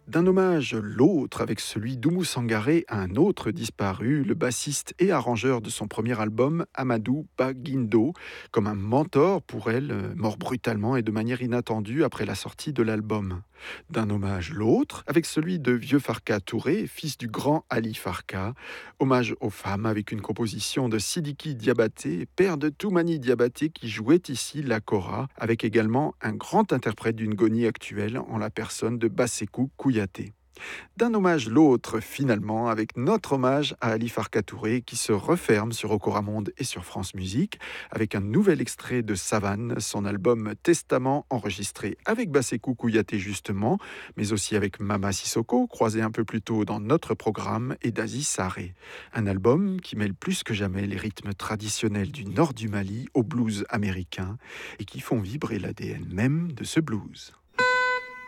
D'un hommage l'autre avec celui d'Oumou Sangaré à un autre disparu, le bassiste et arrangeur de son premier album, Amadou Baguindo, comme un mentor pour elle, mort brutalement et de manière inattendue après la sortie de l'album. D'un hommage l'autre avec celui de Vieux Farka Touré, fils du grand Ali Farka, hommage aux femmes avec une composition de Sidiki Diabaté, père de Toumani Diabaté qui jouait ici la kora, avec également un grand interprète d'une gonie actuelle en la personne de Bassekou Kouyaté. D'un hommage l'autre, finalement, avec notre hommage à Ali Farka Touré qui se referme sur Okora Monde et sur France Musique, avec un nouvel extrait de Savane, son album Testament enregistré avec Bassekou Kouyaté justement, mais aussi avec Mama Sissoko, croisé un peu plus tôt dans notre programme, et Dazi Saré. Un album qui mêle plus que jamais les rythmes traditionnels du nord du Mali au blues américain et qui font vibrer l'ADN même de ce blues.